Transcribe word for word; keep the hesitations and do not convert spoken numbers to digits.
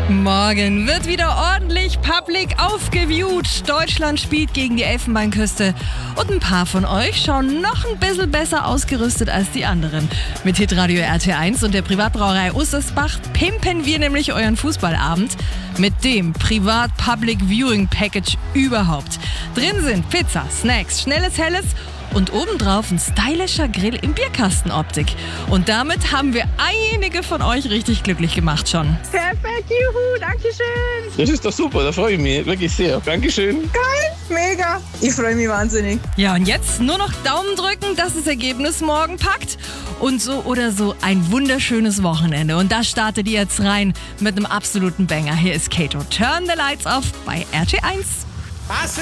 Morgen wird wieder ordentlich public aufgeviewt. Deutschland spielt gegen die Elfenbeinküste. Und ein paar von euch schauen noch ein bisschen besser ausgerüstet als die anderen. Mit Hitradio R T eins und der Privatbrauerei Ussersbach pimpen wir nämlich euren Fußballabend mit dem Privat-Public-Viewing-Package überhaupt. Drin sind Pizza, Snacks, schnelles Helles und obendrauf ein stylischer Grill in Bierkastenoptik. Und damit haben wir einige von euch richtig glücklich gemacht schon. Perfekt, juhu, dankeschön. Das ist doch super, da freue ich mich wirklich sehr. Dankeschön. Geil, mega. Ich freue mich wahnsinnig. Ja, und jetzt nur noch Daumen drücken, dass das Ergebnis morgen packt. Und so oder so ein wunderschönes Wochenende. Und da startet ihr jetzt rein mit einem absoluten Banger. Hier ist Kato. Turn the Lights Off bei R T eins.